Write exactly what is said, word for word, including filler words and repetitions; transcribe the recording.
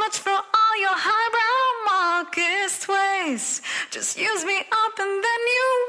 much for all your highbrow Marcus ways. Just use me up and then you